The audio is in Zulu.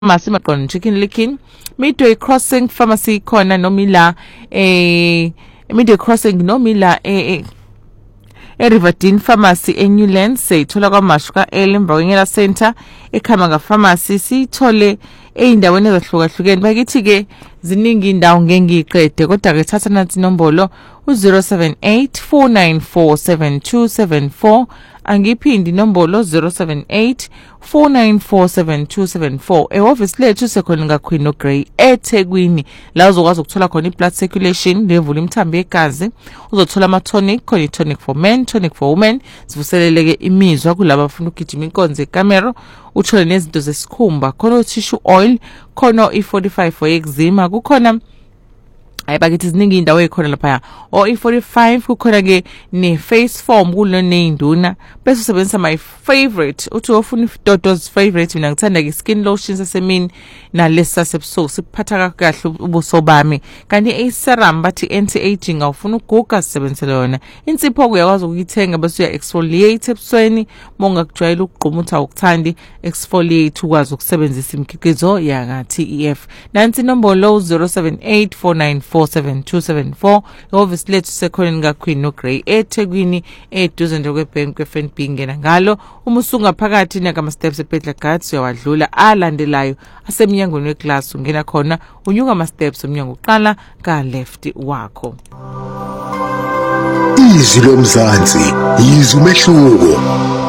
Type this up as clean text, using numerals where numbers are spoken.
Pharmacy maqondana Chicken Licken, Midway Crossing Pharmacy khona nomila Midway Crossing nomila Riverdene Pharmacy eNewlands seyithola kwaMashuka eLembawengela Center eKhamanga Pharmacy sithole eindaweni ezahlukahlukene bakithi ke ziningi indawo ngengiqede kodwa ke thatha nathi inombolo u078 494 7274 angiphindi inombolo 078 494 7274 ehhovisi lethu sekhona ngaQueen noGrey eThekwini la uzokwazi ukuthola khona iblood circulation level imthambo yegazi uzothola ama tonic khona tonic for men tonic for women sivuseleleke imizwa kulabo abafuna ukugijima inkonzo eCamero uthole nezinto zesikhumba khona tissue oil khona E45 for eczema kukhona ayibakithi ziningi indawo ekhona lapha E45 kukhona ke ne face foam kulo neinduna bese usebenzisa my favorite uthi ofuna idodo's favorite mina ngithanda ke skin lotion sasemini nalesa sebusuku siphatha kahle ubuso bami kanti serum bathi anti aging awufuna uguga sisebenzele yona insipho uyakwazi ukuyithenga bese uya exfoliate ebusweni mongakujwayela ukuqhumutha ukuthandi exfoliate ukwazi ukusebenzisa imikhiqizo yaka TEF nansi inombolo 0784947274 obviously lethu sekhona ngaQueen noGrey eThekwini eduze nje kwebank kweFNB ngena ngalo uma usungaphakathi nakama steps ePetla Guards uyawadlula alandelayo asemnyangweni weclass ungena khona unyuka ama steps umnyango uqala ka left wakho Izwi lomzansi yizwe umehluko.